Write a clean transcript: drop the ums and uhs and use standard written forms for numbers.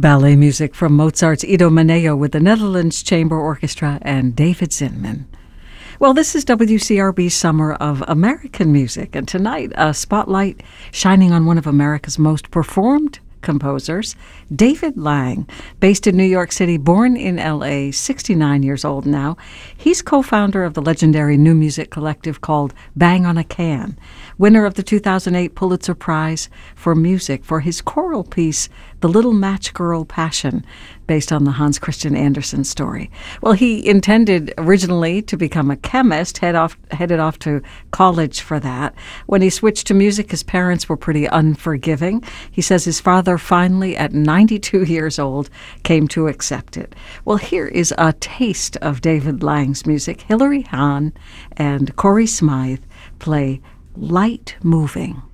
Ballet music from Mozart's Idomeneo with the Netherlands Chamber Orchestra and David Zinman. Well, this is WCRB's Summer of American Music, and tonight a spotlight shining on one of America's most performed composers, David Lang, based in New York City, born in L.A., 69 years old now. He's co-founder of the legendary new music collective called Bang on a Can, winner of the 2008 Pulitzer Prize for Music for his choral piece, The Little Match Girl Passion, based on the Hans Christian Andersen story. Well, he intended originally to become a chemist, headed off to college for that. When he switched to music, his parents were pretty unforgiving. He says his father finally, at 92 years old, came to accept it. Well, here is a taste of David Lang's music. Hilary Hahn and Corey Smythe play Light Moving.